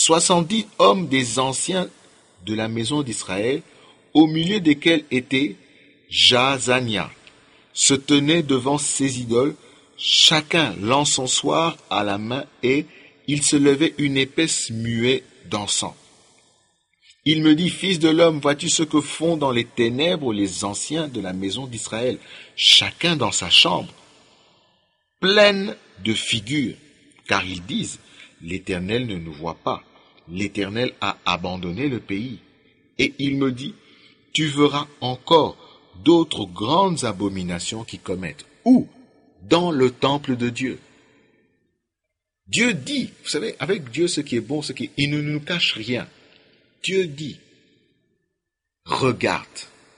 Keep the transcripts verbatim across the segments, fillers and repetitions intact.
Soixante-dix hommes des anciens de la maison d'Israël, au milieu desquels était Jaazania, se tenaient devant ces idoles, chacun l'encensoir à la main, et il se levait une épaisse nuée d'encens. Il me dit, fils de l'homme, vois-tu ce que font dans les ténèbres les anciens de la maison d'Israël, chacun dans sa chambre, pleine de figures, car ils disent, l'Éternel ne nous voit pas, l'Éternel a abandonné le pays. Et il me dit, tu verras encore d'autres grandes abominations qui commettent. Où? Dans le temple de Dieu. Dieu dit, vous savez, avec Dieu, ce qui est bon, ce qui, il ne nous cache rien. Dieu dit, regarde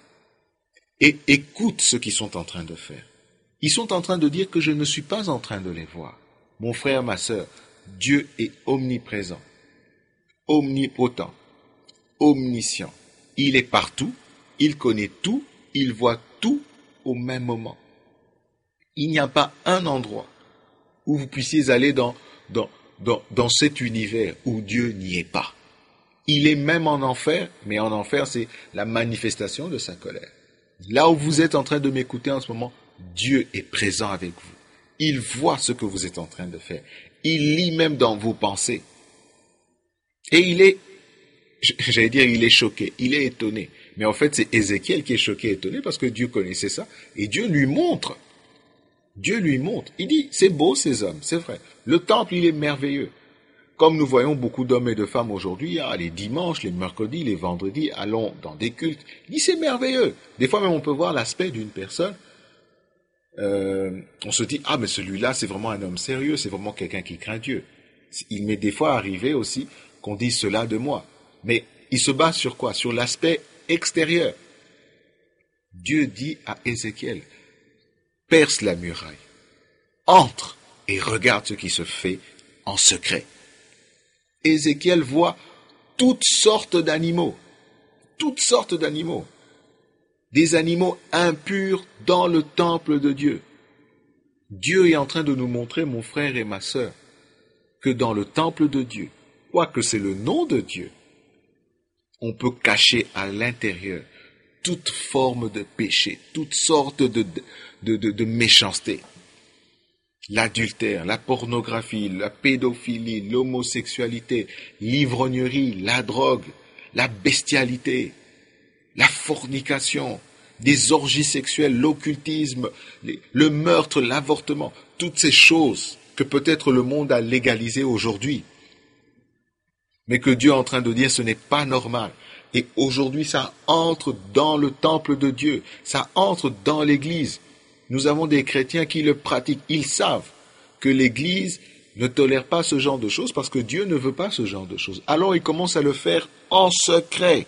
et écoute ce qu'ils sont en train de faire. Ils sont en train de dire que je ne suis pas en train de les voir. Mon frère, ma sœur, Dieu est omniprésent, omnipotent, omniscient. Il est partout, il connaît tout, il voit tout au même moment. Il n'y a pas un endroit où vous puissiez aller dans, dans, dans, dans cet univers où Dieu n'y est pas. Il est même en enfer, mais en enfer, c'est la manifestation de sa colère. Là où vous êtes en train de m'écouter en ce moment, Dieu est présent avec vous. Il voit ce que vous êtes en train de faire. Il lit même dans vos pensées. Et il est, j'allais dire, il est choqué, il est étonné. Mais en fait, c'est Ézéchiel qui est choqué et étonné parce que Dieu connaissait ça. Et Dieu lui montre. Dieu lui montre. Il dit, c'est beau ces hommes, c'est vrai. Le temple, il est merveilleux. Comme nous voyons beaucoup d'hommes et de femmes aujourd'hui, ah, les dimanches, les mercredis, les vendredis, allons dans des cultes. Il dit, c'est merveilleux. Des fois même, on peut voir l'aspect d'une personne. Euh, on se dit, ah, mais celui-là, c'est vraiment un homme sérieux, c'est vraiment quelqu'un qui craint Dieu. Il m'est des fois arrivé aussi qu'on dise cela de moi. Mais il se base sur quoi? Sur l'aspect extérieur. Dieu dit à Ézéchiel, perce la muraille, entre et regarde ce qui se fait en secret. Ézéchiel voit toutes sortes d'animaux, toutes sortes d'animaux, des animaux impurs dans le temple de Dieu. Dieu est en train de nous montrer, mon frère et ma sœur, que dans le temple de Dieu, quoique c'est le nom de Dieu, on peut cacher à l'intérieur toute forme de péché, toutes sortes de, de, de, de méchanceté. L'adultère, la pornographie, la pédophilie, l'homosexualité, l'ivrognerie, la drogue, la bestialité, la fornication, des orgies sexuelles, l'occultisme, le meurtre, l'avortement, toutes ces choses que peut-être le monde a légalisées aujourd'hui. Mais que Dieu est en train de dire, ce n'est pas normal. Et aujourd'hui, ça entre dans le temple de Dieu, ça entre dans l'Église. Nous avons des chrétiens qui le pratiquent. Ils savent que l'Église ne tolère pas ce genre de choses parce que Dieu ne veut pas ce genre de choses. Alors ils commencent à le faire en secret.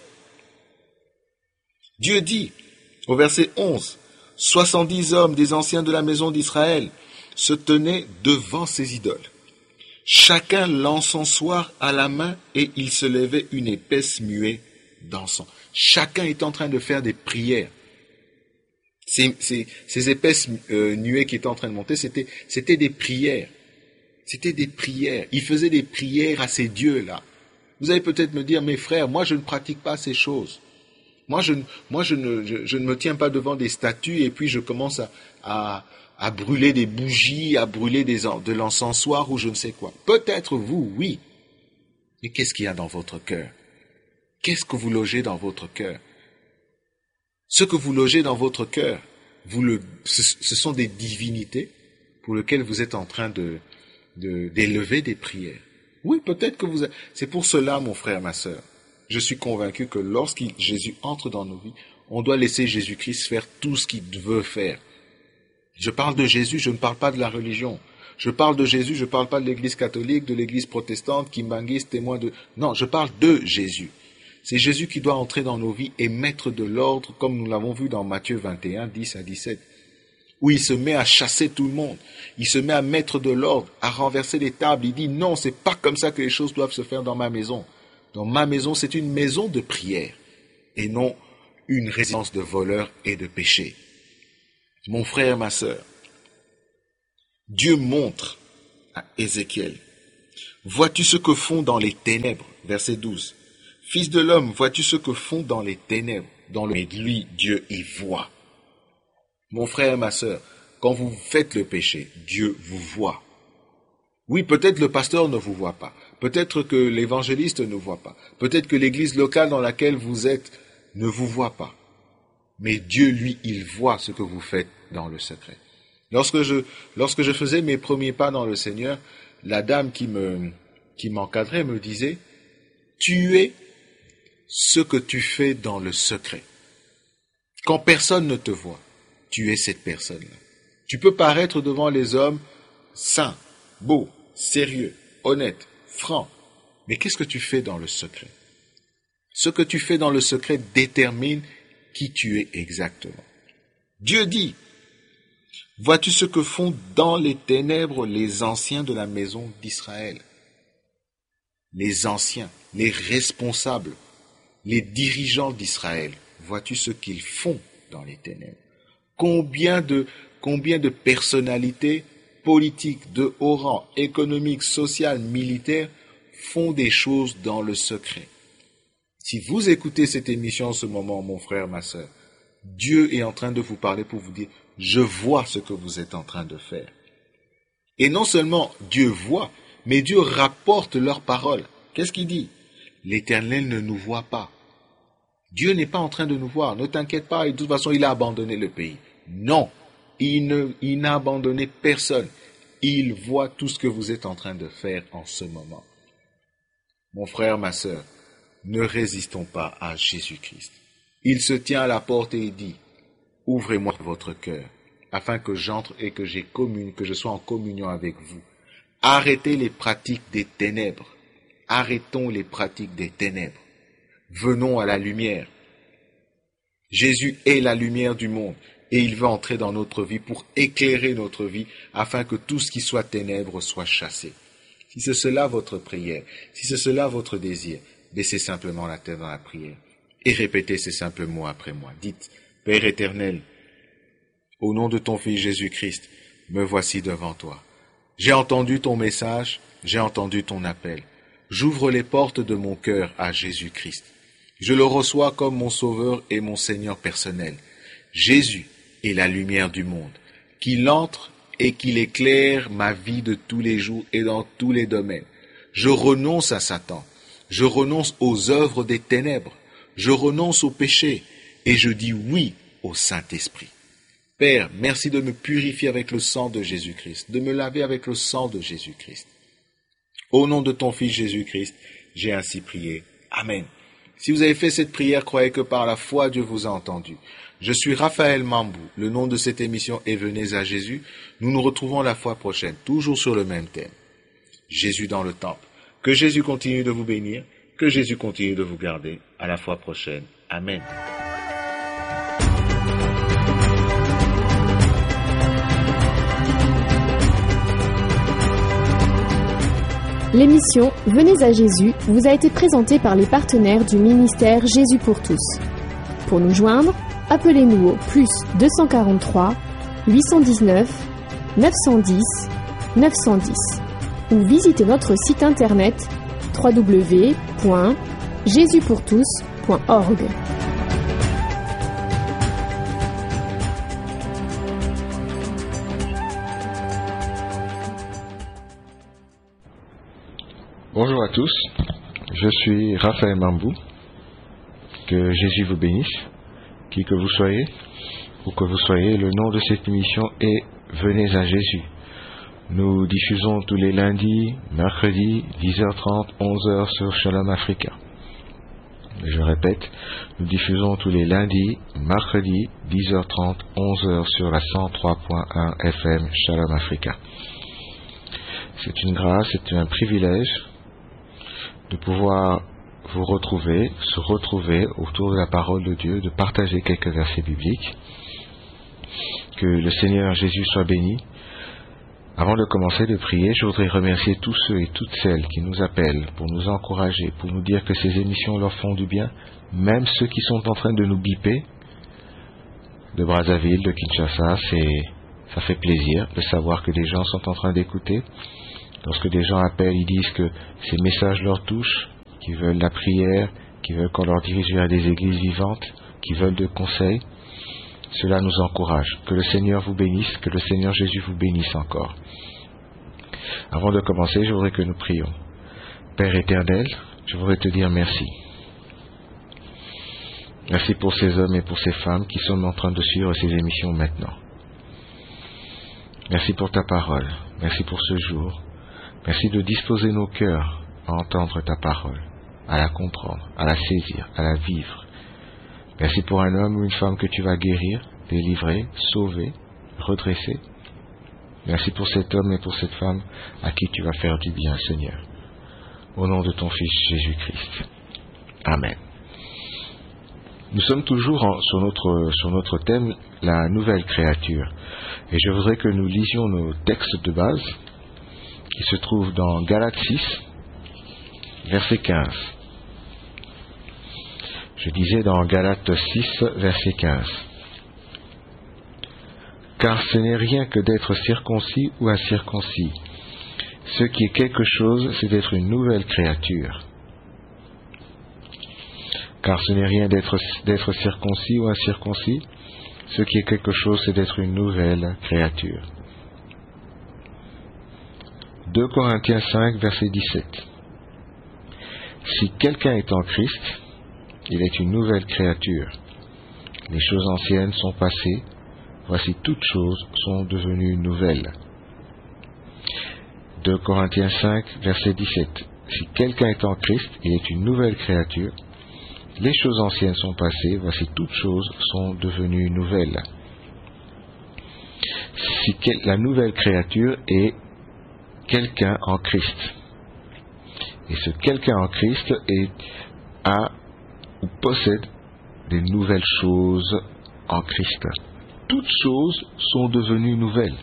Dieu dit, au verset onze, « Soixante-dix hommes des anciens de la maison d'Israël se tenaient devant ces idoles. Chacun l'encensoir à la main et il se levait une épaisse nuée d'encens. » Chacun est en train de faire des prières. Ces, ces, ces épaisses euh, nuées qui étaient en train de monter, c'était, c'était des prières. C'était des prières. Ils faisaient des prières à ces dieux-là. Vous allez peut-être me dire, mes frères, moi je ne pratique pas ces choses. Moi, je, moi je, ne, je, je ne me tiens pas devant des statues et puis je commence à, à, à brûler des bougies, à brûler des, de l'encensoir ou je ne sais quoi. Peut-être vous, oui. Mais qu'est-ce qu'il y a dans votre cœur? Qu'est-ce que vous logez dans votre cœur? Ce que vous logez dans votre cœur, vous le, ce, ce sont des divinités pour lesquelles vous êtes en train de, de, d'élever des prières. Oui, peut-être que vous... A... C'est pour cela, mon frère, ma sœur, je suis convaincu que lorsque Jésus entre dans nos vies, on doit laisser Jésus-Christ faire tout ce qu'il veut faire. Je parle de Jésus, je ne parle pas de la religion. Je parle de Jésus, je ne parle pas de l'Église catholique, de l'Église protestante, kimbanguiste, témoin de... Non, je parle de Jésus. C'est Jésus qui doit entrer dans nos vies et mettre de l'ordre, comme nous l'avons vu dans Matthieu vingt et un, dix à dix-sept, où il se met à chasser tout le monde. Il se met à mettre de l'ordre, à renverser les tables. Il dit non, c'est pas comme ça que les choses doivent se faire dans ma maison. Dans ma maison, c'est une maison de prière et non une résidence de voleurs et de péchés. Mon frère, ma sœur, Dieu montre à Ézéchiel, Vois-tu ce que font dans les ténèbres? Verset douze. Fils de l'homme, vois-tu ce que font dans les ténèbres? Dans le... Mais lui, Dieu y voit. Mon frère et ma sœur, quand vous faites le péché, Dieu vous voit. Oui, peut-être le pasteur ne vous voit pas. Peut-être que l'évangéliste ne voit pas. Peut-être que l'église locale dans laquelle vous êtes ne vous voit pas. Mais Dieu, lui, il voit ce que vous faites dans le secret. Lorsque je, lorsque je faisais mes premiers pas dans le Seigneur, la dame qui me, qui m'encadrait me disait, tu es ce que tu fais dans le secret. Quand personne ne te voit, tu es cette personne-là. Tu peux paraître devant les hommes saint, beau, sérieux, honnête, franc. Mais qu'est-ce que tu fais dans le secret? Ce que tu fais dans le secret détermine qui tu es exactement. Dieu dit, vois-tu ce que font dans les ténèbres les anciens de la maison d'Israël? Les anciens, les responsables, les dirigeants d'Israël, vois-tu ce qu'ils font dans les ténèbres? Combien de, combien de personnalités politiques de haut rang, économiques, sociales, militaires, font des choses dans le secret? Si vous écoutez cette émission en ce moment, mon frère, ma sœur, Dieu est en train de vous parler pour vous dire, je vois ce que vous êtes en train de faire. Et non seulement Dieu voit, mais Dieu rapporte leurs paroles. Qu'est-ce qu'il dit? L'Éternel ne nous voit pas. Dieu n'est pas en train de nous voir. Ne t'inquiète pas, et de toute façon, il a abandonné le pays. Non, il, ne, il n'a abandonné personne. Il voit tout ce que vous êtes en train de faire en ce moment. Mon frère, ma sœur, ne résistons pas à Jésus-Christ. Il se tient à la porte et il dit, ouvrez-moi votre cœur, afin que j'entre et que j'ai commune, que je sois en communion avec vous. Arrêtez les pratiques des ténèbres. Arrêtons les pratiques des ténèbres. Venons à la lumière. Jésus est la lumière du monde et il veut entrer dans notre vie pour éclairer notre vie afin que tout ce qui soit ténèbres soit chassé. Si c'est cela votre prière, si c'est cela votre désir, baissez simplement la tête dans la prière et répétez ces simples mots après moi. Dites, Père éternel, au nom de ton Fils Jésus-Christ, me voici devant toi. J'ai entendu ton message, j'ai entendu ton appel. J'ouvre les portes de mon cœur à Jésus-Christ. Je le reçois comme mon Sauveur et mon Seigneur personnel. Jésus est la lumière du monde, qu'il entre et qu'il éclaire ma vie de tous les jours et dans tous les domaines. Je renonce à Satan, je renonce aux œuvres des ténèbres, je renonce au péché et je dis oui au Saint-Esprit. Père, merci de me purifier avec le sang de Jésus-Christ, de me laver avec le sang de Jésus-Christ. Au nom de ton Fils Jésus-Christ, j'ai ainsi prié. Amen. Si vous avez fait cette prière, croyez que par la foi, Dieu vous a entendu. Je suis Raphaël Mambou. Le nom de cette émission est Venez à Jésus. Nous nous retrouvons la fois prochaine, toujours sur le même thème. Jésus dans le temple. Que Jésus continue de vous bénir, que Jésus continue de vous garder. À la fois prochaine. Amen. L'émission Venez à Jésus vous a été présentée par les partenaires du ministère Jésus pour tous. Pour nous joindre, appelez-nous au plus deux cent quarante-trois, huit cent dix-neuf, neuf cent dix, neuf cent dix ou visitez notre site internet w w w point jésus pour tous point org. Bonjour à tous, je suis Raphaël Mambou. Que Jésus vous bénisse, qui que vous soyez, où que vous soyez. Le nom de cette émission est Venez à Jésus. Nous diffusons tous les lundis, mercredis, dix heures trente, onze heures sur Shalom Africa. Je répète, nous diffusons tous les lundis, mercredis, dix heures trente, onze heures sur la cent trois point un F M Shalom Africa. C'est une grâce, c'est un privilège de pouvoir vous retrouver, se retrouver autour de la parole de Dieu, de partager quelques versets bibliques. Que le Seigneur Jésus soit béni. Avant de commencer de prier, je voudrais remercier tous ceux et toutes celles qui nous appellent pour nous encourager, pour nous dire que ces émissions leur font du bien, même ceux qui sont en train de nous biper de Brazzaville, de Kinshasa. C'est, ça fait plaisir de savoir que des gens sont en train d'écouter, Lorsque des gens appellent, ils disent que ces messages leur touchent, qu'ils veulent la prière, qu'ils veulent qu'on leur dirige vers des églises vivantes, qu'ils veulent de conseils. Cela nous encourage. Que le Seigneur vous bénisse, que le Seigneur Jésus vous bénisse encore. Avant de commencer, je voudrais que nous prions. Père éternel, je voudrais te dire merci. Merci pour ces hommes et pour ces femmes qui sont en train de suivre ces émissions maintenant. Merci pour ta parole. Merci pour ce jour. Merci de disposer nos cœurs à entendre ta parole, à la comprendre, à la saisir, à la vivre. Merci pour un homme ou une femme que tu vas guérir, délivrer, sauver, redresser. Merci pour cet homme et pour cette femme à qui tu vas faire du bien, Seigneur. Au nom de ton Fils Jésus-Christ. Amen. Nous sommes toujours en, sur, notre, sur notre thème, la nouvelle créature. Et je voudrais que nous lisions nos textes de base, qui se trouvent dans Galates six, verset quinze. Je disais dans Galates six, verset quinze. Car ce n'est rien que d'être circoncis ou incirconcis. Ce qui est quelque chose, c'est d'être une nouvelle créature. Car ce n'est rien d'être, d'être circoncis ou incirconcis. Ce qui est quelque chose, c'est d'être une nouvelle créature. deux Corinthiens cinq, verset dix-sept. Si quelqu'un est en Christ, il est une nouvelle créature. Les choses anciennes sont passées, voici toutes choses sont devenues nouvelles. deux Corinthiens cinq, verset dix-sept. Si quelqu'un est en Christ, il est une nouvelle créature. Les choses anciennes sont passées, voici toutes choses sont devenues nouvelles. Si la nouvelle créature est quelqu'un en Christ. Et ce quelqu'un en Christ est, a ou possède des nouvelles choses en Christ. Toutes choses sont devenues nouvelles.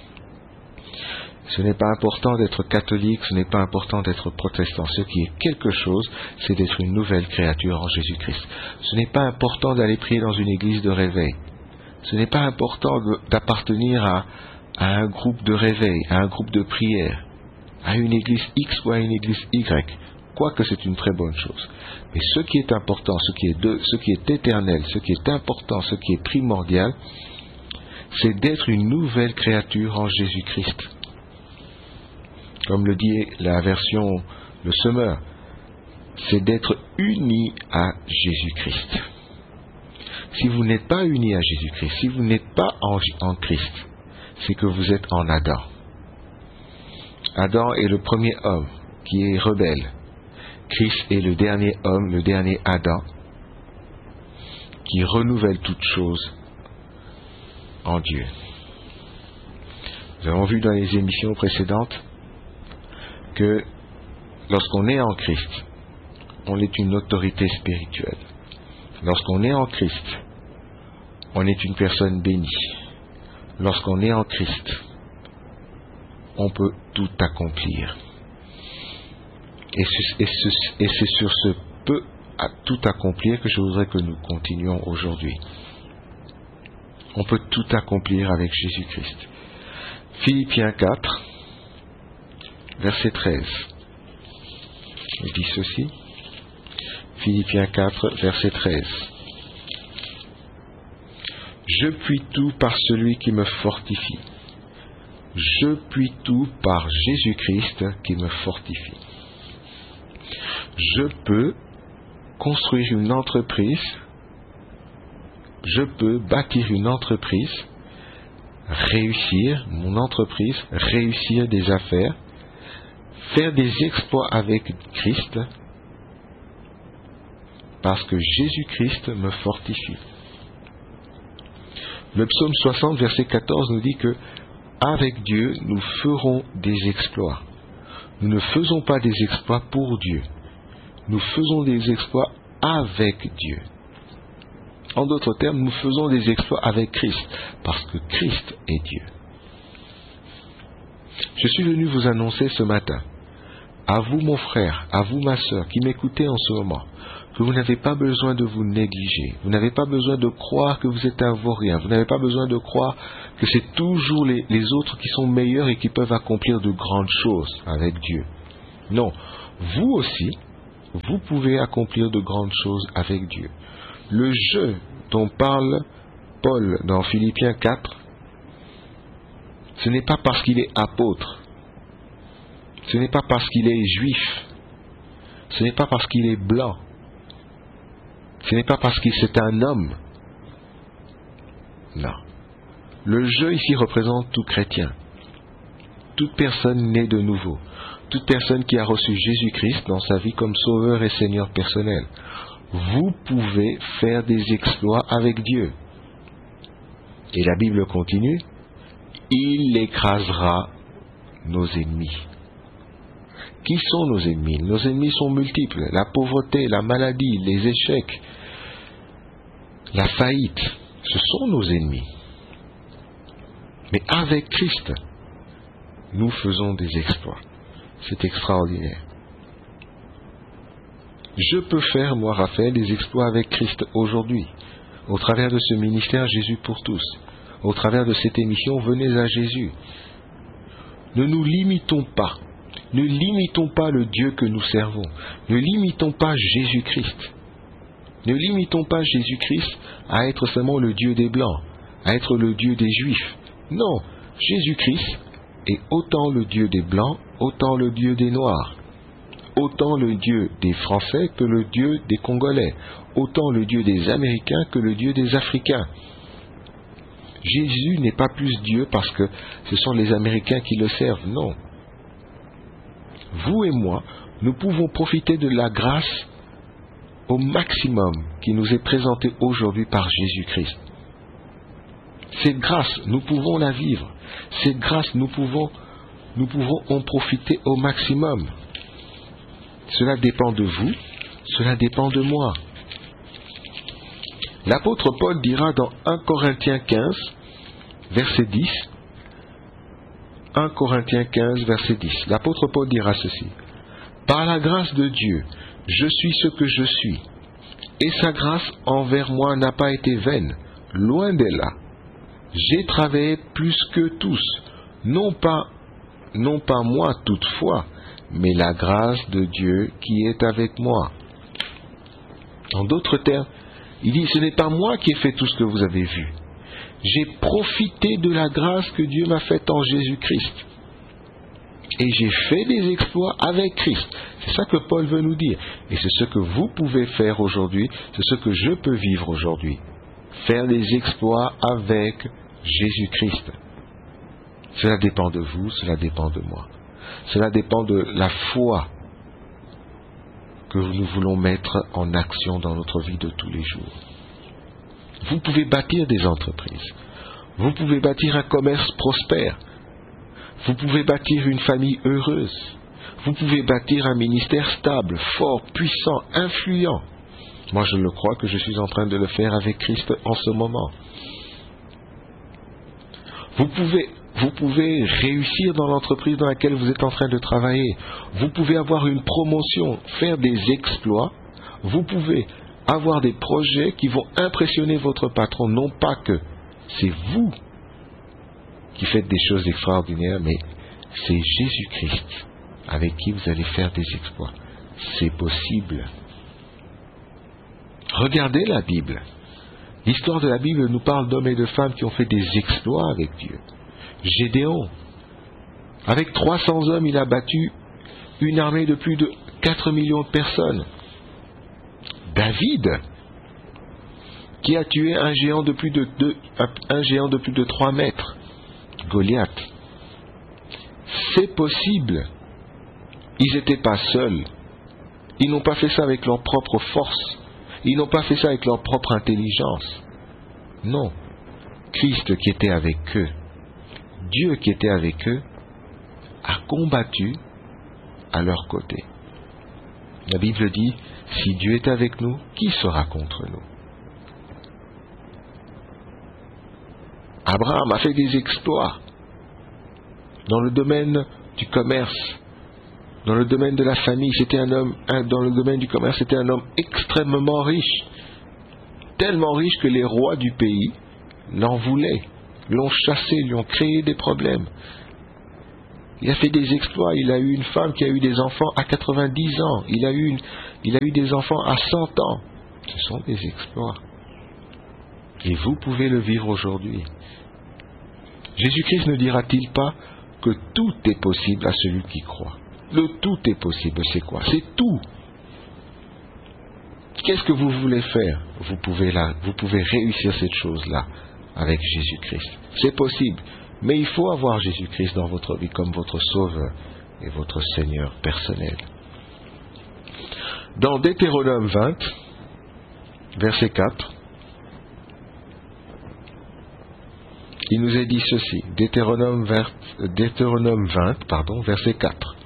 Ce n'est pas important d'être catholique, ce n'est pas important d'être protestant. Ce qui est quelque chose, c'est d'être une nouvelle créature en Jésus-Christ. Ce n'est pas important d'aller prier dans une église de réveil. Ce n'est pas important de, d'appartenir à, à un groupe de réveil, à un groupe de prière, à une église X ou à une église Y. Quoique c'est une très bonne chose. Mais ce qui est important, ce qui est, de, ce qui est éternel, ce qui est important, ce qui est primordial, c'est d'être une nouvelle créature en Jésus-Christ. Comme le dit la version Le Semeur, c'est d'être uni à Jésus-Christ. Si vous n'êtes pas uni à Jésus-Christ, si vous n'êtes pas en, en Christ, c'est que vous êtes en Adam. Adam est le premier homme qui est rebelle. Christ est le dernier homme, le dernier Adam, qui renouvelle toutes choses en Dieu. Nous avons vu dans les émissions précédentes que lorsqu'on est en Christ, on est une autorité spirituelle. Lorsqu'on est en Christ, on est une personne bénie. Lorsqu'on est en Christ, on peut tout accomplir. Et, ce, et, ce, et c'est sur ce peut à tout accomplir que je voudrais que nous continuions aujourd'hui. On peut tout accomplir avec Jésus-Christ. Philippiens quatre, verset treize. Il dit ceci. Philippiens quatre, verset treize. Je puis tout par celui qui me fortifie. Je puis tout par Jésus-Christ qui me fortifie. Je peux construire une entreprise, je peux bâtir une entreprise, réussir mon entreprise, réussir des affaires, faire des exploits avec Christ, parce que Jésus-Christ me fortifie. Le psaume soixante, verset quatorze nous dit que avec Dieu, nous ferons des exploits. Nous ne faisons pas des exploits pour Dieu. Nous faisons des exploits avec Dieu. En d'autres termes, nous faisons des exploits avec Christ, parce que Christ est Dieu. Je suis venu vous annoncer ce matin à vous mon frère, à vous ma sœur, qui m'écoutez en ce moment, que vous n'avez pas besoin de vous négliger, vous n'avez pas besoin de croire que vous êtes un vaurien, vous n'avez pas besoin de croire que c'est toujours les, les autres qui sont meilleurs et qui peuvent accomplir de grandes choses avec Dieu. Non, vous aussi, vous pouvez accomplir de grandes choses avec Dieu. Le jeu dont parle Paul dans Philippiens quatre, ce n'est pas parce qu'il est apôtre, ce n'est pas parce qu'il est juif, ce n'est pas parce qu'il est blanc, ce n'est pas parce qu'il c'est un homme. Non. Le jeu ici représente tout chrétien, toute personne née de nouveau, toute personne qui a reçu Jésus-Christ dans sa vie comme sauveur et Seigneur personnel. Vous pouvez faire des exploits avec Dieu. Et la Bible continue, il écrasera nos ennemis. Qui sont nos ennemis? Nos ennemis sont multiples. La pauvreté, la maladie, les échecs, la faillite, ce sont nos ennemis. Mais avec Christ, nous faisons des exploits. C'est extraordinaire. Je peux faire, moi, Raphaël, des exploits avec Christ aujourd'hui, au travers de ce ministère Jésus pour tous, au travers de cette émission Venez à Jésus. Ne nous limitons pas, ne limitons pas le Dieu que nous servons, ne limitons pas Jésus-Christ, ne limitons pas Jésus-Christ à être seulement le Dieu des Blancs, à être le Dieu des Juifs. Non, Jésus-Christ est autant le Dieu des Blancs, autant le Dieu des Noirs, autant le Dieu des Français que le Dieu des Congolais, autant le Dieu des Américains que le Dieu des Africains. Jésus n'est pas plus Dieu parce que ce sont les Américains qui le servent, non. Vous et moi, nous pouvons profiter de la grâce au maximum qui nous est présentée aujourd'hui par Jésus-Christ. Cette grâce, nous pouvons la vivre. Cette grâce, nous pouvons, nous pouvons en profiter au maximum. Cela dépend de vous, cela dépend de moi. L'apôtre Paul dira dans un Corinthiens quinze, verset dix, un Corinthiens quinze, verset dix, l'apôtre Paul dira ceci: par la grâce de Dieu, je suis ce que je suis, et sa grâce envers moi n'a pas été vaine, loin de là. J'ai travaillé plus que tous, non pas, non pas moi toutefois, mais la grâce de Dieu qui est avec moi. En d'autres termes, il dit, ce n'est pas moi qui ai fait tout ce que vous avez vu. J'ai profité de la grâce que Dieu m'a faite en Jésus-Christ. Et j'ai fait des exploits avec Christ. C'est ça que Paul veut nous dire. Et c'est ce que vous pouvez faire aujourd'hui, c'est ce que je peux vivre aujourd'hui. Faire des exploits avec Jésus-Christ. Cela dépend de vous, cela dépend de moi. Cela dépend de la foi que nous voulons mettre en action dans notre vie de tous les jours. Vous pouvez bâtir des entreprises. Vous pouvez bâtir un commerce prospère. Vous pouvez bâtir une famille heureuse. Vous pouvez bâtir un ministère stable, fort, puissant, influent. Moi, je le crois que je suis en train de le faire avec Christ en ce moment. Vous pouvez, vous pouvez réussir dans l'entreprise dans laquelle vous êtes en train de travailler. Vous pouvez avoir une promotion, faire des exploits. Vous pouvez avoir des projets qui vont impressionner votre patron. Non pas que c'est vous qui faites des choses extraordinaires, mais c'est Jésus-Christ avec qui vous allez faire des exploits. C'est possible. Regardez la Bible. L'histoire de la Bible nous parle d'hommes et de femmes qui ont fait des exploits avec Dieu. Gédéon, avec trois cents hommes, il a battu une armée de plus de quatre millions de personnes. David, qui a tué un géant de plus de, deux, un géant de plus de trois mètres, Goliath. C'est possible. Ils n'étaient pas seuls. Ils n'ont pas fait ça avec leur propre force. Ils n'ont pas fait ça avec leur propre intelligence. Non. Christ qui était avec eux, Dieu qui était avec eux, a combattu à leur côté. La Bible dit, si Dieu est avec nous, qui sera contre nous? Abraham a fait des exploits dans le domaine du commerce, Dans le domaine de la famille, c'était un homme, un, dans le domaine du commerce, c'était un homme extrêmement riche. Tellement riche que les rois du pays l'en voulaient, l'ont chassé, lui ont créé des problèmes. Il a fait des exploits, il a eu une femme qui a eu des enfants à quatre-vingt-dix ans, il a eu, une, il a eu des enfants à cent ans. Ce sont des exploits. Et vous pouvez le vivre aujourd'hui. Jésus-Christ ne dira-t-il pas que tout est possible à celui qui croit? Le tout est possible, c'est quoi? C'est tout. Qu'est-ce que vous voulez faire? Vous pouvez, là, vous pouvez réussir cette chose-là avec Jésus-Christ. C'est possible. Mais il faut avoir Jésus-Christ dans votre vie comme votre Sauveur et votre Seigneur personnel. Dans Deutéronome vingt, verset quatre, il nous est dit ceci. Deutéronome vingt, Deutéronome vingt, pardon, verset quatre.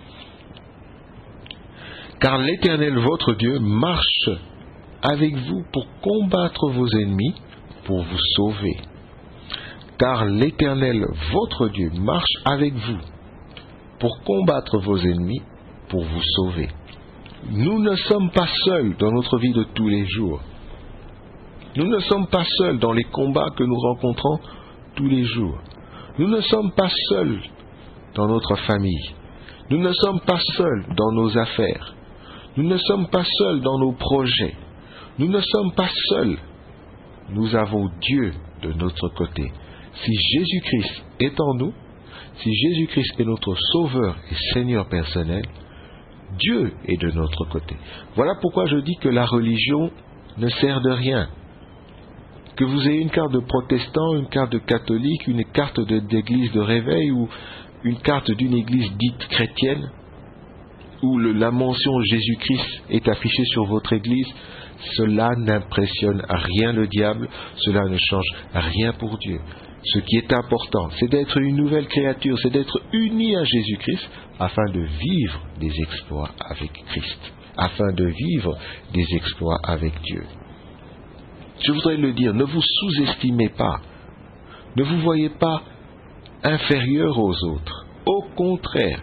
Car l'Éternel votre Dieu marche avec vous pour combattre vos ennemis, pour vous sauver. Car l'Éternel votre Dieu marche avec vous pour combattre vos ennemis, pour vous sauver. Nous ne sommes pas seuls dans notre vie de tous les jours. Nous ne sommes pas seuls dans les combats que nous rencontrons tous les jours. Nous ne sommes pas seuls dans notre famille. Nous ne sommes pas seuls dans nos affaires. Nous ne sommes pas seuls dans nos projets. Nous ne sommes pas seuls. Nous avons Dieu de notre côté. Si Jésus-Christ est en nous, si Jésus-Christ est notre Sauveur et Seigneur personnel, Dieu est de notre côté. Voilà pourquoi je dis que la religion ne sert de rien. Que vous ayez une carte de protestant, une carte de catholique, une carte de, d'église de réveil ou une carte d'une église dite chrétienne, où le, la mention Jésus-Christ est affichée sur votre église, cela n'impressionne rien le diable, cela ne change rien pour Dieu. Ce qui est important, c'est d'être une nouvelle créature, c'est d'être uni à Jésus-Christ afin de vivre des exploits avec Christ, afin de vivre des exploits avec Dieu. Je voudrais le dire, ne vous sous-estimez pas, ne vous voyez pas inférieur aux autres. Au contraire,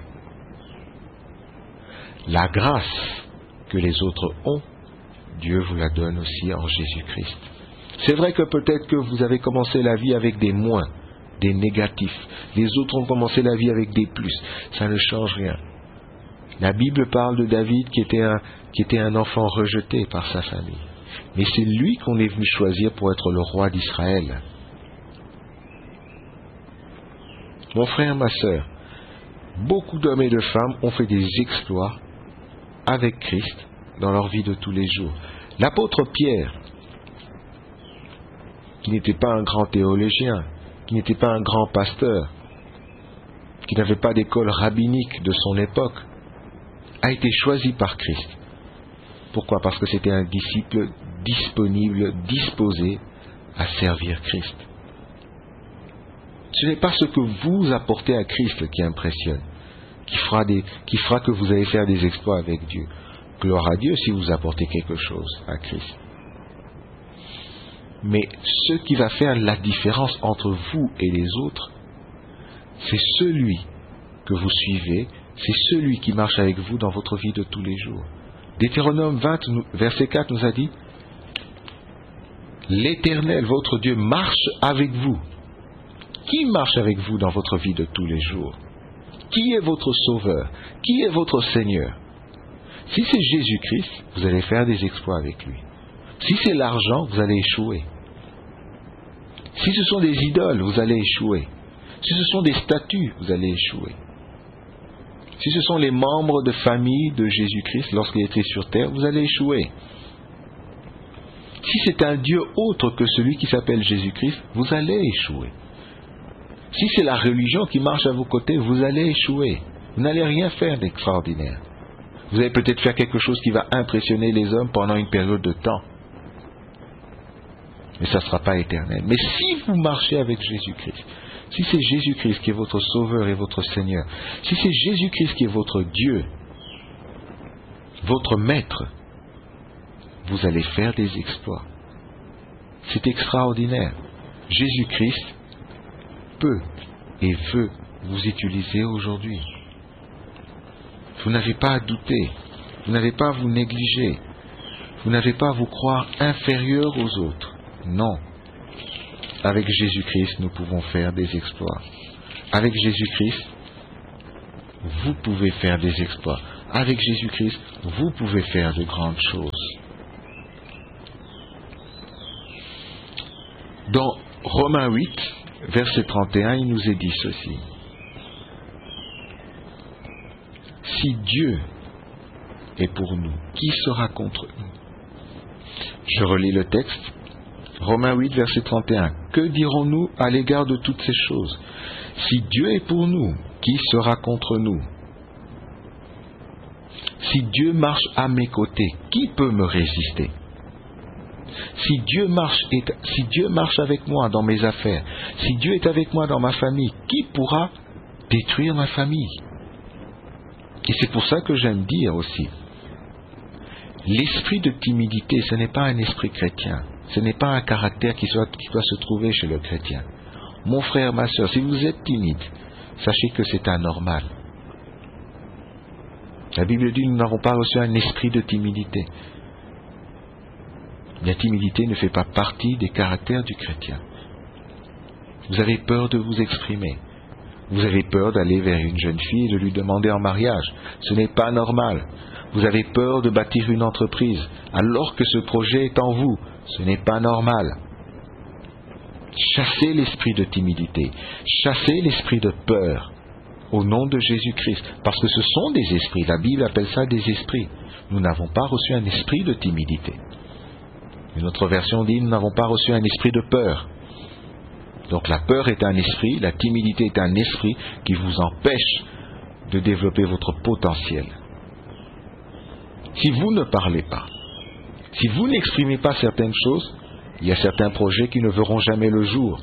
la grâce que les autres ont, Dieu vous la donne aussi en Jésus-Christ. C'est vrai que peut-être que vous avez commencé la vie avec des moins, des négatifs. Les autres ont commencé la vie avec des plus. Ça ne change rien. La Bible parle de David qui était un, qui était un enfant rejeté par sa famille. Mais c'est lui qu'on est venu choisir pour être le roi d'Israël. Mon frère, ma sœur, beaucoup d'hommes et de femmes ont fait des exploits avec Christ dans leur vie de tous les jours. L'apôtre Pierre, qui n'était pas un grand théologien, qui n'était pas un grand pasteur, qui n'avait pas d'école rabbinique de son époque, a été choisi par Christ. Pourquoi? Parce que c'était un disciple disponible, disposé à servir Christ. Ce n'est pas ce que vous apportez à Christ qui impressionne, qui fera, des, qui fera que vous allez faire des exploits avec Dieu. Gloire à Dieu si vous apportez quelque chose à Christ. Mais ce qui va faire la différence entre vous et les autres, c'est celui que vous suivez, c'est celui qui marche avec vous dans votre vie de tous les jours. Deutéronome vingt, verset quatre nous a dit « L'Éternel, votre Dieu, marche avec vous. » Qui marche avec vous dans votre vie de tous les jours? Qui est votre Sauveur? Qui est votre Seigneur? Si c'est Jésus-Christ, vous allez faire des exploits avec lui. Si c'est l'argent, vous allez échouer. Si ce sont des idoles, vous allez échouer. Si ce sont des statues, vous allez échouer. Si ce sont les membres de famille de Jésus-Christ lorsqu'il était sur terre, vous allez échouer. Si c'est un Dieu autre que celui qui s'appelle Jésus-Christ, vous allez échouer. Si c'est la religion qui marche à vos côtés, vous allez échouer. Vous n'allez rien faire d'extraordinaire. Vous allez peut-être faire quelque chose qui va impressionner les hommes pendant une période de temps. Mais ça ne sera pas éternel. Mais si vous marchez avec Jésus-Christ, si c'est Jésus-Christ qui est votre Sauveur et votre Seigneur, si c'est Jésus-Christ qui est votre Dieu, votre Maître, vous allez faire des exploits. C'est extraordinaire. Jésus-Christ peut et veut vous utiliser aujourd'hui. Vous n'avez pas à douter. Vous n'avez pas à vous négliger. Vous n'avez pas à vous croire inférieur aux autres. Non. Avec Jésus-Christ, nous pouvons faire des exploits. Avec Jésus-Christ, vous pouvez faire des exploits. Avec Jésus-Christ, vous pouvez faire de grandes choses. Dans Romains huit, verset trente et un, il nous est dit ceci. Si Dieu est pour nous, qui sera contre nous? Je relis le texte. Romains huit, verset trente et un. Que dirons-nous à l'égard de toutes ces choses? Si Dieu est pour nous, qui sera contre nous? Si Dieu marche à mes côtés, qui peut me résister? Si Dieu marche, si Dieu marche avec moi dans mes affaires, si Dieu est avec moi dans ma famille, qui pourra détruire ma famille? Et c'est pour ça que j'aime dire aussi, l'esprit de timidité, ce n'est pas un esprit chrétien. Ce n'est pas un caractère qui, soit, qui doit se trouver chez le chrétien. Mon frère, ma soeur, si vous êtes timide, sachez que c'est anormal. La Bible dit que nous n'avons pas reçu un esprit de timidité. La timidité ne fait pas partie des caractères du chrétien. Vous avez peur de vous exprimer. Vous avez peur d'aller vers une jeune fille et de lui demander en mariage. Ce n'est pas normal. Vous avez peur de bâtir une entreprise alors que ce projet est en vous. Ce n'est pas normal. Chassez l'esprit de timidité. Chassez l'esprit de peur au nom de Jésus-Christ. Parce que ce sont des esprits. La Bible appelle ça des esprits. Nous n'avons pas reçu un esprit de timidité. Une autre version dit, nous n'avons pas reçu un esprit de peur. Donc la peur est un esprit, la timidité est un esprit qui vous empêche de développer votre potentiel. Si vous ne parlez pas, si vous n'exprimez pas certaines choses, il y a certains projets qui ne verront jamais le jour.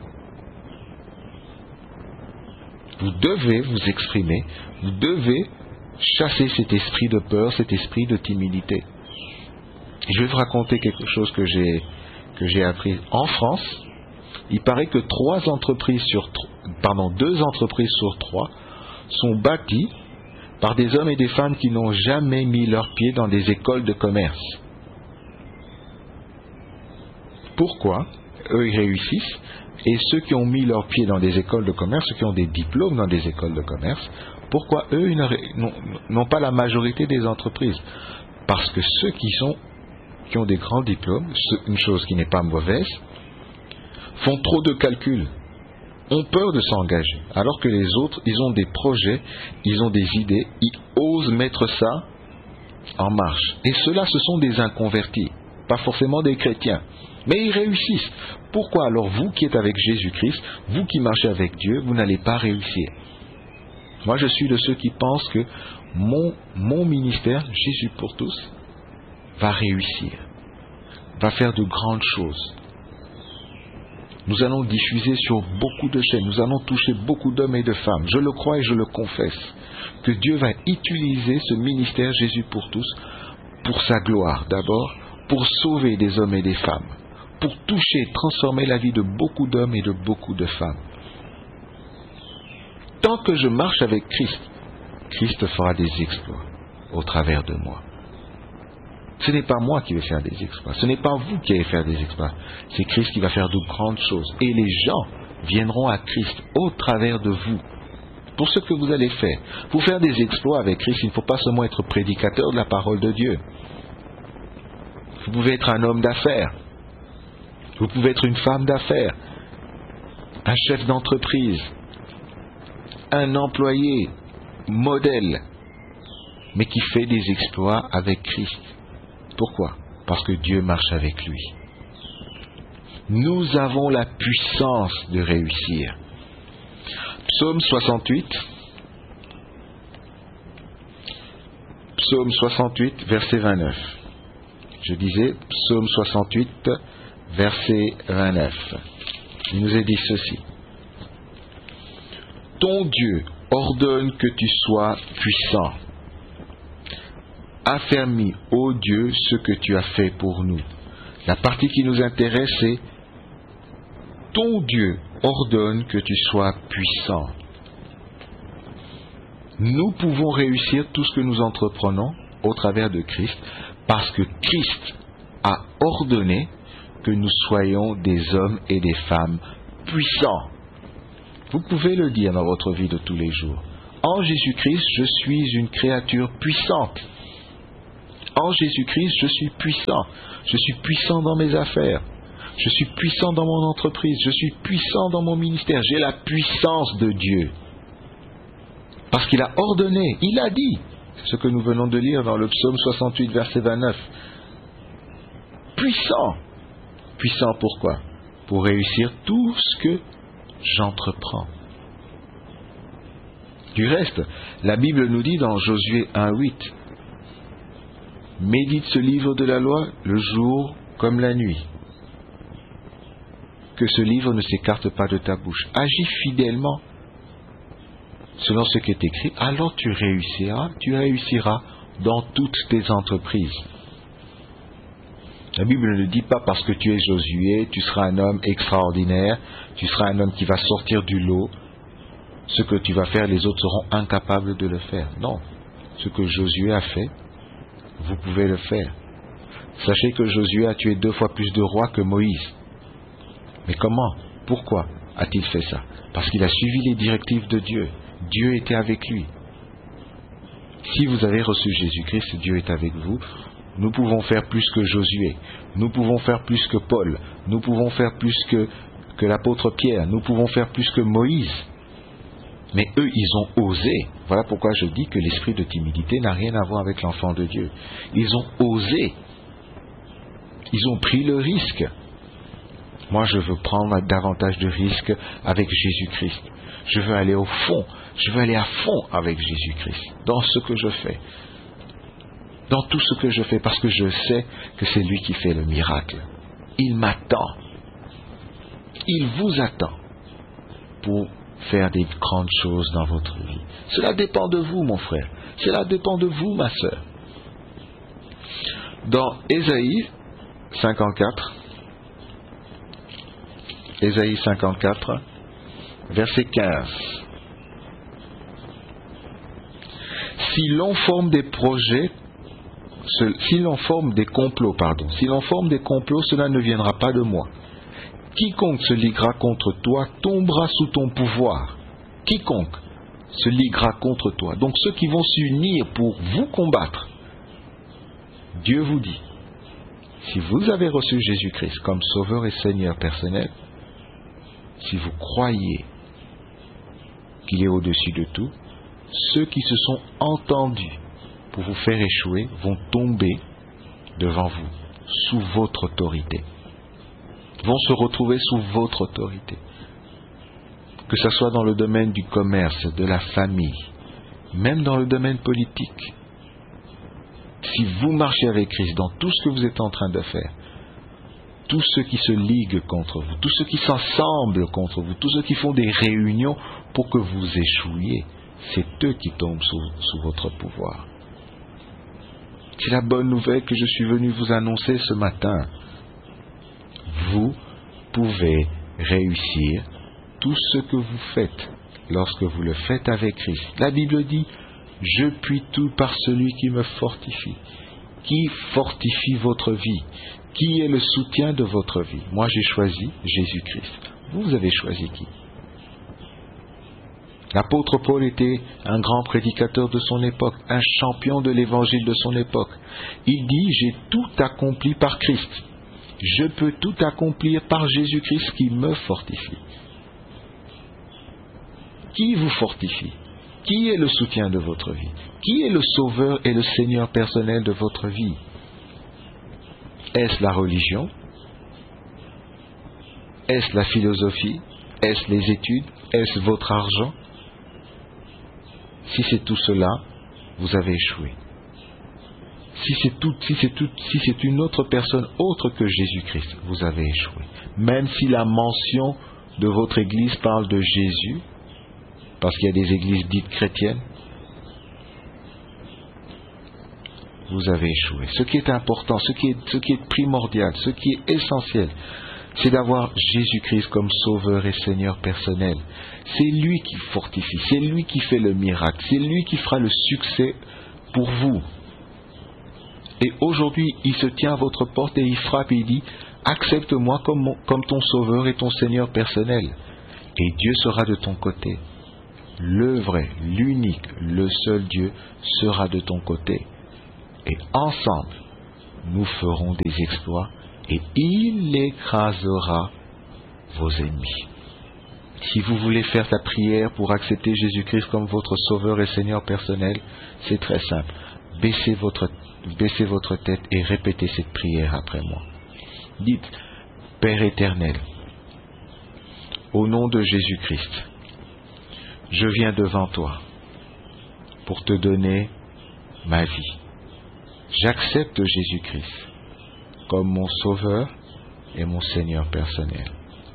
Vous devez vous exprimer, vous devez chasser cet esprit de peur, cet esprit de timidité. Je vais vous raconter quelque chose que j'ai que j'ai appris en France. Il paraît que trois entreprises sur pardon deux entreprises sur trois sont bâties par des hommes et des femmes qui n'ont jamais mis leurs pieds dans des écoles de commerce. Pourquoi eux ils réussissent et ceux qui ont mis leurs pieds dans des écoles de commerce, ceux qui ont des diplômes dans des écoles de commerce, pourquoi eux ils n'ont pas la majorité des entreprises? Parce que ceux qui sont qui ont des grands diplômes, une chose qui n'est pas mauvaise, font trop de calculs, ont peur de s'engager, alors que les autres, ils ont des projets, ils ont des idées, ils osent mettre ça en marche. Et ceux-là, ce sont des inconvertis, pas forcément des chrétiens, mais ils réussissent. Pourquoi alors vous qui êtes avec Jésus-Christ, vous qui marchez avec Dieu, vous n'allez pas réussir? Moi, je suis de ceux qui pensent que mon, mon ministère, Jésus pour tous, va réussir, va faire de grandes choses. Nous allons diffuser sur beaucoup de chaînes, nous allons toucher beaucoup d'hommes et de femmes. Je le crois et je le confesse, que Dieu va utiliser ce ministère Jésus pour tous pour sa gloire d'abord, pour sauver des hommes et des femmes, pour toucher, transformer la vie de beaucoup d'hommes et de beaucoup de femmes. Tant que je marche avec Christ, Christ fera des exploits au travers de moi. Ce n'est pas moi qui vais faire des exploits, ce n'est pas vous qui allez faire des exploits, c'est Christ qui va faire de grandes choses. Et les gens viendront à Christ au travers de vous, pour ce que vous allez faire. Pour faire des exploits avec Christ, il ne faut pas seulement être prédicateur de la parole de Dieu. Vous pouvez être un homme d'affaires, vous pouvez être une femme d'affaires, un chef d'entreprise, un employé modèle, mais qui fait des exploits avec Christ. Pourquoi? Parce que Dieu marche avec lui. Nous avons la puissance de réussir. Psaume soixante-huit. Psaume soixante-huit, verset vingt-neuf. Je disais, Psaume soixante-huit, verset vingt-neuf. Il nous est dit ceci. Ton Dieu ordonne que tu sois puissant. Affermis, ô Dieu, ce que tu as fait pour nous. La partie qui nous intéresse, c'est ton Dieu ordonne que tu sois puissant. Nous pouvons réussir tout ce que nous entreprenons au travers de Christ, parce que Christ a ordonné que nous soyons des hommes et des femmes puissants. Vous pouvez le dire dans votre vie de tous les jours. En Jésus-Christ, je suis une créature puissante. En Jésus-Christ, je suis puissant. Je suis puissant dans mes affaires. Je suis puissant dans mon entreprise. Je suis puissant dans mon ministère. J'ai la puissance de Dieu. Parce qu'il a ordonné, il a dit, ce que nous venons de lire dans le psaume soixante-huit, verset vingt-neuf. Puissant. Puissant pourquoi? Pour réussir tout ce que j'entreprends. Du reste, la Bible nous dit dans Josué un, huit, médite ce livre de la loi le jour comme la nuit. Que ce livre ne s'écarte pas de ta bouche. Agis fidèlement selon ce qui est écrit, alors tu réussiras, tu réussiras dans toutes tes entreprises. La Bible ne dit pas parce que tu es Josué, tu seras un homme extraordinaire, tu seras un homme qui va sortir du lot, ce que tu vas faire, les autres seront incapables de le faire. Non, ce que Josué a fait, vous pouvez le faire. Sachez que Josué a tué deux fois plus de rois que Moïse. Mais comment? Pourquoi a-t-il fait ça? Parce qu'il a suivi les directives de Dieu. Dieu était avec lui. Si vous avez reçu Jésus-Christ, Dieu est avec vous. Nous pouvons faire plus que Josué. Nous pouvons faire plus que Paul. Nous pouvons faire plus que, que l'apôtre Pierre. Nous pouvons faire plus que Moïse. Mais eux, ils ont osé. Voilà pourquoi je dis que l'esprit de timidité n'a rien à voir avec l'enfant de Dieu. Ils ont osé. Ils ont pris le risque. Moi, je veux prendre davantage de risques avec Jésus-Christ. Je veux aller au fond. Je veux aller à fond avec Jésus-Christ. Dans ce que je fais. Dans tout ce que je fais. Parce que je sais que c'est lui qui fait le miracle. Il m'attend. Il vous attend. Pour faire des grandes choses dans votre vie. Cela dépend de vous, mon frère. Cela dépend de vous, ma sœur. Dans Ésaïe cinquante-quatre, Ésaïe cinquante-quatre, verset quinze. Si l'on forme des projets, si l'on forme des complots, pardon, si l'on forme des complots, cela ne viendra pas de moi. Quiconque se liguera contre toi tombera sous ton pouvoir. Quiconque se liguera contre toi. Donc ceux qui vont s'unir pour vous combattre. Dieu vous dit, si vous avez reçu Jésus-Christ comme Sauveur et Seigneur personnel, si vous croyez qu'il est au-dessus de tout, ceux qui se sont entendus pour vous faire échouer vont tomber devant vous, sous votre autorité. Vont se retrouver sous votre autorité. Que ce soit dans le domaine du commerce, de la famille, même dans le domaine politique. Si vous marchez avec Christ dans tout ce que vous êtes en train de faire, tous ceux qui se liguent contre vous, tous ceux qui s'assemblent contre vous, tous ceux qui font des réunions pour que vous échouiez, c'est eux qui tombent sous, sous votre pouvoir. C'est la bonne nouvelle que je suis venu vous annoncer ce matin. Vous pouvez réussir tout ce que vous faites lorsque vous le faites avec Christ. La Bible dit, je puis tout par celui qui me fortifie. Qui fortifie votre vie? Qui est le soutien de votre vie? Moi, j'ai choisi Jésus-Christ. Vous, vous avez choisi qui? L'apôtre Paul était un grand prédicateur de son époque, un champion de l'évangile de son époque. Il dit, j'ai tout accompli par Christ. Je peux tout accomplir par Jésus-Christ qui me fortifie. Qui vous fortifie? Qui est le soutien de votre vie? Qui est le sauveur et le Seigneur personnel de votre vie? Est-ce la religion? Est-ce la philosophie? Est-ce les études? Est-ce votre argent? Si c'est tout cela, vous avez échoué. Si c'est tout, si c'est tout, si c'est une autre personne autre que Jésus-Christ, vous avez échoué. Même si la mention de votre église parle de Jésus, parce qu'il y a des églises dites chrétiennes, vous avez échoué. Ce qui est important, ce qui est, ce qui est primordial, ce qui est essentiel, c'est d'avoir Jésus-Christ comme Sauveur et Seigneur personnel. C'est lui qui fortifie, c'est lui qui fait le miracle, c'est lui qui fera le succès pour vous. Et aujourd'hui, il se tient à votre porte et il frappe et il dit, accepte-moi comme, mon, comme ton Sauveur et ton Seigneur personnel. Et Dieu sera de ton côté. Le vrai, l'unique, le seul Dieu sera de ton côté. Et ensemble, nous ferons des exploits et il écrasera vos ennemis. Si vous voulez faire la prière pour accepter Jésus-Christ comme votre Sauveur et Seigneur personnel, c'est très simple. Baissez votre, baissez votre tête et répétez cette prière après moi. Dites, Père éternel, au nom de Jésus-Christ, je viens devant toi pour te donner ma vie. J'accepte Jésus-Christ comme mon Sauveur et mon Seigneur personnel.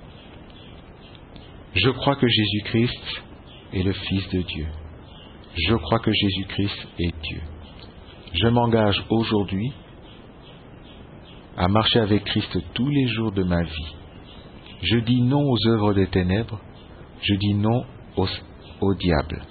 Je crois que Jésus-Christ est le Fils de Dieu. Je crois que Jésus-Christ est Dieu. Je m'engage aujourd'hui à marcher avec Christ tous les jours de ma vie. Je dis non aux œuvres des ténèbres. Je dis non au, au diable.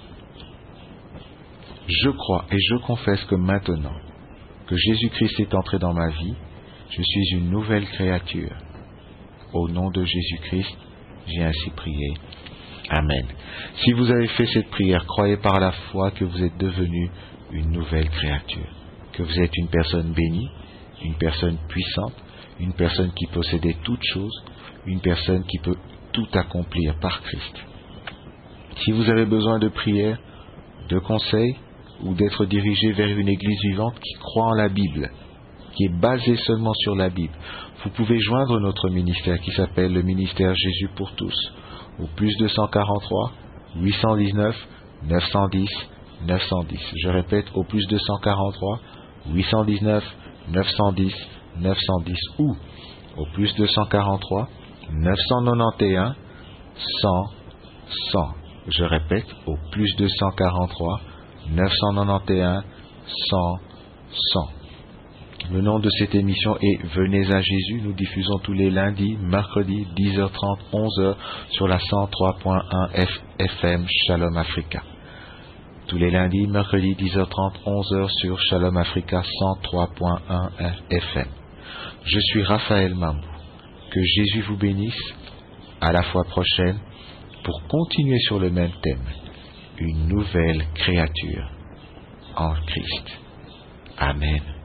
Je crois et je confesse que maintenant que Jésus-Christ est entré dans ma vie, je suis une nouvelle créature. Au nom de Jésus-Christ, j'ai ainsi prié. Amen. Si vous avez fait cette prière, croyez par la foi que vous êtes devenu une nouvelle créature, que vous êtes une personne bénie, une personne puissante, une personne qui possédait toutes choses, une personne qui peut tout accomplir par Christ. Si vous avez besoin de prière, de conseils, ou d'être dirigé vers une église vivante qui croit en la Bible, qui est basée seulement sur la Bible, vous pouvez joindre notre ministère qui s'appelle le ministère Jésus pour tous, au plus deux cent quarante-trois, huit cent dix-neuf, neuf cent dix, neuf cent dix. Je répète, au plus deux cent quarante-trois, huit cent dix-neuf, neuf cent dix, neuf cent dix, ou au plus deux cent quarante-trois, neuf cent quatre-vingt-onze, cent, cent. Je répète, au plus deux cent quarante-trois, neuf cent quatre-vingt-onze, cent, cent. Le nom de cette émission est Venez à Jésus. Nous diffusons tous les lundis, mercredis, dix heures trente, onze heures sur la cent trois point un F M Shalom Africa. Tous les lundis, mercredis, dix heures trente, onze heures sur Shalom Africa cent trois point un F M. Je suis Raphaël Mambou. Que Jésus vous bénisse. À la fois prochaine pour continuer sur le même thème. Une nouvelle créature en Christ. Amen.